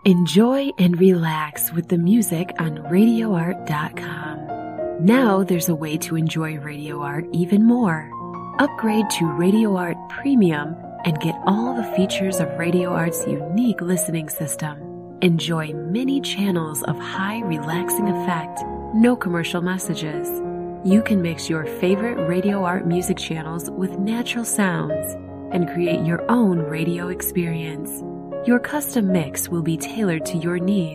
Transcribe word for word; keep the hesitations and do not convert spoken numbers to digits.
Enjoy and relax with the music on radio art dot com. Now there's a way to enjoy Radio Art even more. Upgrade to Radio Art Premium and get all the features of Radio Art's unique listening system. Enjoy many channels of high relaxing effect, no commercial messages. You can mix your favorite Radio Art music channels with natural sounds and create your own radio experience. Your custom mix will be tailored to your needs.